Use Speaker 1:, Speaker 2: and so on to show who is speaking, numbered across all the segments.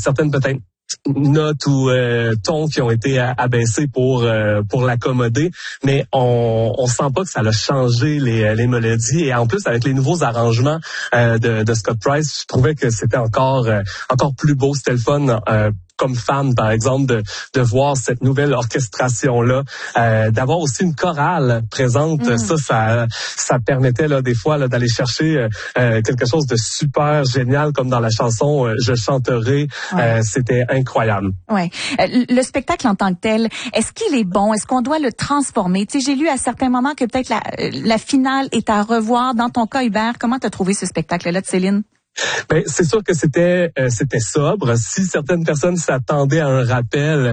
Speaker 1: certaines peut-être notes ou tons qui ont été abaissés pour l'accommoder, mais on sent pas que ça a changé les mélodies. Et en plus, avec les nouveaux arrangements de Scott Price, je trouvais que c'était encore plus beau. C'était le fun. Comme fan, par exemple, de voir cette nouvelle orchestration-là, d'avoir aussi une chorale présente. Ça permettait là des fois là, d'aller chercher quelque chose de super génial, comme dans la chanson Je chanterai. Ouais. C'était incroyable.
Speaker 2: Ouais. Le spectacle en tant que tel, est-ce qu'il est bon? Est-ce qu'on doit le transformer? Tu sais, j'ai lu à certains moments que peut-être la finale est à revoir. Dans ton cas, Hubert, comment t'as trouvé ce spectacle-là de Céline?
Speaker 1: Ben, c'est sûr que c'était sobre. Si certaines personnes s'attendaient à un rappel,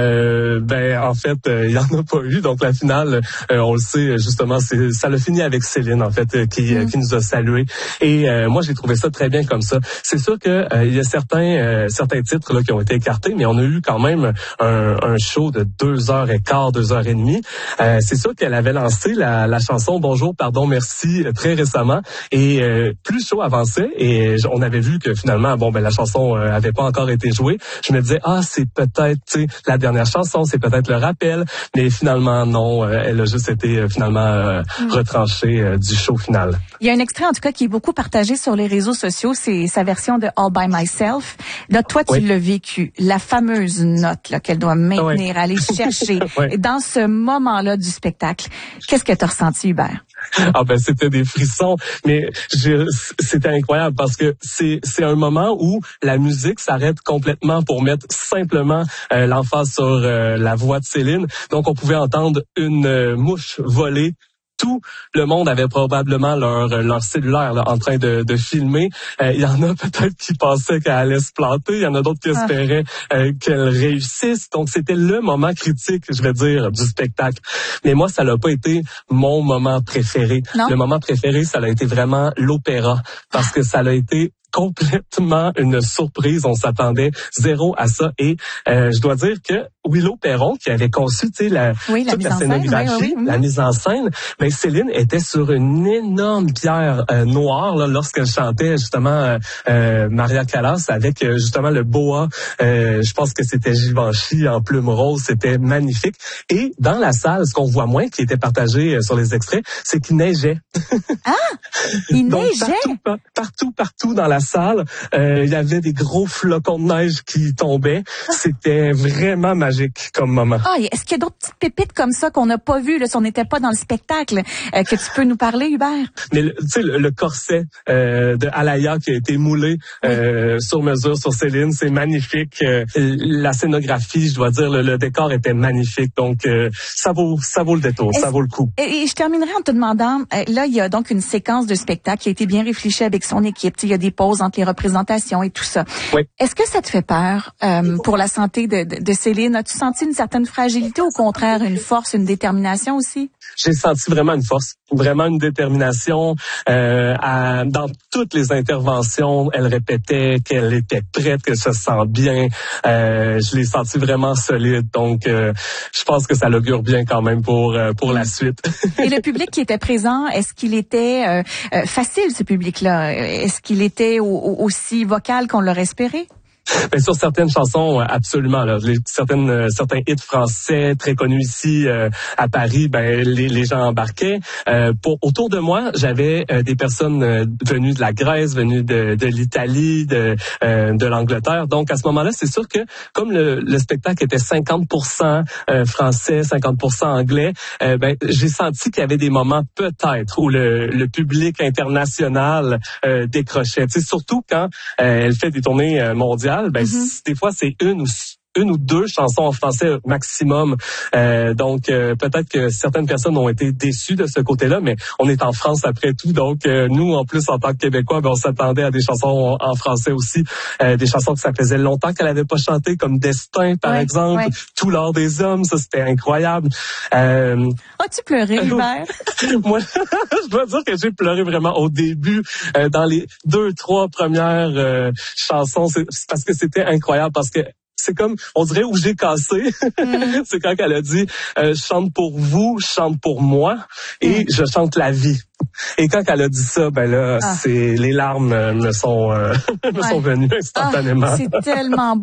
Speaker 1: en fait, il y en a pas eu. Donc la finale, on le sait justement, ça l'a fini avec Céline en fait qui nous a salués. Et moi j'ai trouvé ça très bien comme ça. C'est sûr que il y a certains titres là qui ont été écartés, mais on a eu quand même un show de 2h15, 2h30. C'est sûr qu'elle avait lancé la chanson Bonjour, pardon, merci très récemment. Et plus le show avançait et on avait vu que finalement, la chanson avait pas encore été jouée. Je me disais, c'est peut-être, la dernière chanson, c'est peut-être le rappel. Mais finalement, non, elle a juste été finalement retranchée du show final.
Speaker 2: Il y a un extrait, en tout cas, qui est beaucoup partagé sur les réseaux sociaux. C'est sa version de All By Myself. Là, toi, tu l'as vécu. La fameuse note là qu'elle doit maintenir, aller chercher. Dans ce moment-là du spectacle, qu'est-ce que tu as ressenti, Hubert?
Speaker 1: C'était des frissons, mais c'était incroyable parce que c'est un moment où la musique s'arrête complètement pour mettre simplement l'emphase sur la voix de Céline. Donc on pouvait entendre une mouche voler. Tout le monde avait probablement leur cellulaire là, en train de filmer. Il y en a peut-être qui pensaient qu'elle allait se planter. Il y en a d'autres qui espéraient qu'elle réussisse. Donc, c'était le moment critique, je vais dire, du spectacle. Mais moi, ça n'a pas été mon moment préféré. Non. Le moment préféré, ça a été vraiment l'opéra. Parce que ça a été complètement une surprise. On s'attendait zéro à ça. Et je dois dire que Willow Perron, qui avait conçu toute la scénographie, la mise en scène, mais Céline était sur une énorme pierre noire là, lorsqu'elle chantait justement Maria Callas avec justement le boa. Je pense que c'était Givenchy en plume rose. C'était magnifique. Et dans la salle, ce qu'on voit moins, qui était partagé sur les extraits, c'est qu'il neigeait.
Speaker 2: Il
Speaker 1: Donc,
Speaker 2: neigeait?
Speaker 1: Partout dans la salle, il y avait des gros flocons de neige qui tombaient. C'était vraiment magique comme moment.
Speaker 2: Est-ce qu'il y a d'autres petites pépites comme ça qu'on n'a pas vues là, si on n'était pas dans le spectacle, que tu peux nous parler, Hubert?
Speaker 1: Mais tu sais, le corset de Alaya qui a été moulé sur mesure sur Céline, c'est magnifique. La scénographie, je dois dire, le décor était magnifique. Donc, ça vaut le détour, ça vaut le coup.
Speaker 2: Et je terminerai en te demandant, là, il y a donc une séquence de spectacle qui a été bien réfléchie avec son équipe. Il y a des pauses entre les représentations et tout ça.
Speaker 1: Oui.
Speaker 2: Est-ce que ça te fait peur pour la santé de Céline? As-tu senti une certaine fragilité, au contraire, une force, une détermination aussi?
Speaker 1: J'ai senti vraiment une force, vraiment une détermination. Dans toutes les interventions, elle répétait qu'elle était prête, qu'elle se sent bien. Je l'ai senti vraiment solide. Donc, je pense que ça l'augure bien quand même pour la suite.
Speaker 2: Et le public qui était présent, est-ce qu'il était facile, ce public-là? Est-ce qu'il était aussi vocal qu'on l'aurait espéré?
Speaker 1: Ben, sur certaines chansons, absolument. Là, certains hits français très connus ici à Paris, les gens embarquaient. Autour de moi, j'avais des personnes venues de la Grèce, venues de l'Italie, de l'Angleterre. Donc à ce moment-là, c'est sûr que comme le spectacle était 50% français, 50% anglais, j'ai senti qu'il y avait des moments peut-être où le public international décrochait. Tu sais, surtout quand elle fait des tournées mondiales. Des fois, c'est une ou deux chansons en français maximum. Donc, peut-être que certaines personnes ont été déçues de ce côté-là, mais on est en France après tout. Donc, nous, en plus, en tant que Québécois, on s'attendait à des chansons en français aussi. Des chansons que ça faisait longtemps qu'elle n'avait pas chanté, comme Destin, par exemple. Tout l'or des hommes, ça, c'était incroyable.
Speaker 2: As-tu pleuré, Hubert?
Speaker 1: Moi, je dois dire que j'ai pleuré vraiment au début. Dans les 2-3 premières chansons, c'est parce que c'était incroyable, parce que c'est comme, on dirait où j'ai cassé. C'est quand elle a dit, chante pour vous, chante pour moi, et je chante la vie. Et quand elle a dit ça, les larmes me sont venues instantanément.
Speaker 2: C'est tellement beau.